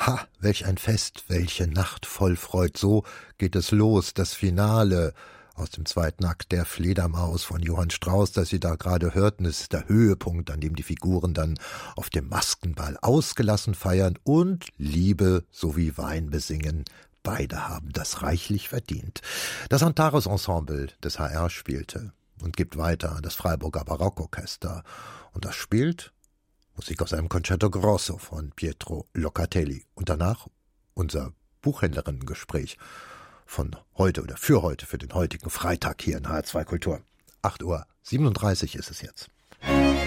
Ha, welch ein Fest, welche Nacht voll Freud. So geht es los, das Finale aus dem zweiten Akt der Fledermaus von Johann Strauss, das Sie da gerade hörten. Es ist der Höhepunkt, an dem die Figuren dann auf dem Maskenball ausgelassen feiern und Liebe sowie Wein besingen. Beide haben das reichlich verdient. Das Antares-Ensemble des HR spielte und gibt weiter an das Freiburger Barockorchester. Und das spielt Musik aus einem Concerto Grosso von Pietro Locatelli. Und danach unser Buchhändlerinnen-Gespräch von heute oder für den heutigen Freitag hier in HR2 Kultur. 8:37 Uhr ist es jetzt.